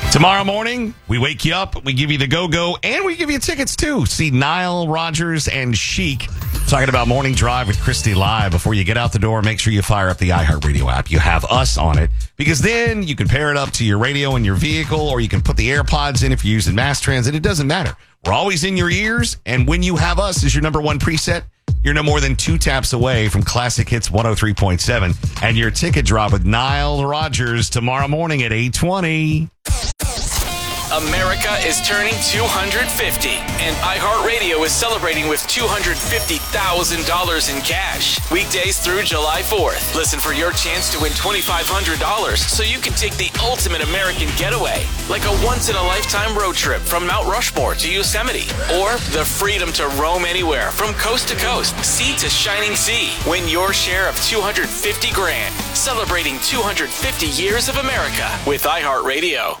Tomorrow morning, we wake you up, we give you the go-go, and we give you tickets, too. See Nile Rodgers and Chic talking about Morning Drive with Christy live. Before you get out the door, make sure you fire up the iHeartRadio app. You have us on it, because then you can pair it up to your radio in your vehicle, or you can put the AirPods in if you're using mass transit. It doesn't matter. We're always in your ears, and when you have us as your number one preset, you're no more than 2 taps away from Classic Hits 103.7 and your ticket drop with Nile Rodgers tomorrow morning at 8:20. America is turning 250, and iHeartRadio is celebrating with $250,000 in cash. Weekdays through July 4th. Listen for your chance to win $2,500 so you can take the ultimate American getaway, like a once-in-a-lifetime road trip from Mount Rushmore to Yosemite, or the freedom to roam anywhere from coast to coast, sea to shining sea. Win your share of $250 grand, celebrating 250 years of America with iHeartRadio.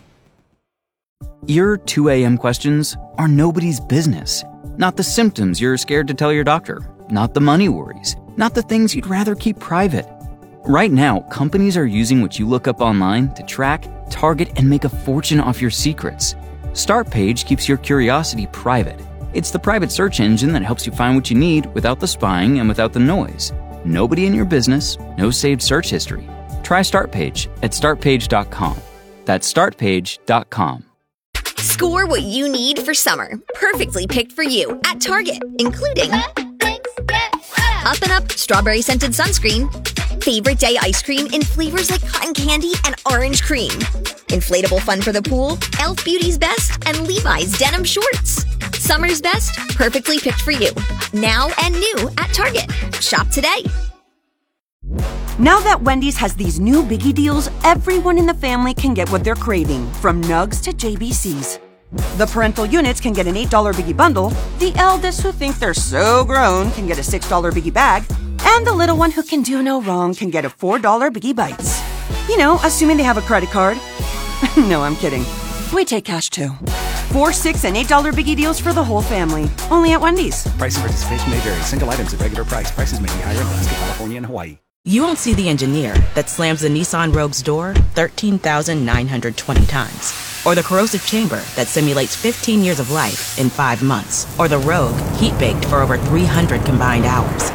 Your 2 a.m. questions are nobody's business. Not the symptoms you're scared to tell your doctor. Not the money worries. Not the things you'd rather keep private. Right now, companies are using what you look up online to track, target, and make a fortune off your secrets. Startpage keeps your curiosity private. It's the private search engine that helps you find what you need without the spying and without the noise. Nobody in your business, no saved search history. Try Startpage at startpage.com. That's startpage.com. Score what you need for summer. Perfectly picked for you at Target, including Up and Up Strawberry Scented Sunscreen, Favorite Day Ice Cream in flavors like cotton candy and orange cream, Inflatable Fun for the Pool, Elf Beauty's Best, and Levi's Denim Shorts. Summer's best, perfectly picked for you. Now and new at Target. Shop today. Now that Wendy's has these new biggie deals, everyone in the family can get what they're craving, from nugs to JBCs. The parental units can get an $8 biggie bundle, the eldest who think they're so grown can get a $6 biggie bag, and the little one who can do no wrong can get a $4 biggie bites. You know, assuming they have a credit card. No, I'm kidding. We take cash too. 4, 6, and $8 biggie deals for the whole family. Only at Wendy's. Price and participation may vary. Single items at regular price. Prices may be higher in Alaska, California, and Hawaii. You won't see the engineer that slams the Nissan Rogue's door 13,920 times. Or the corrosive chamber that simulates 15 years of life in 5 months. Or the Rogue heat-baked for over 300 combined hours.